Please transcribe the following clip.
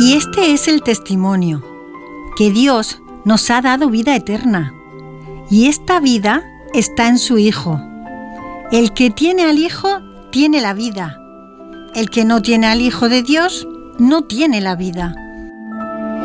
Y este es el testimonio, que Dios nos ha dado vida eterna, y esta vida está en su Hijo. El que tiene al Hijo tiene la vida. El que no tiene al Hijo de Dios no tiene la vida.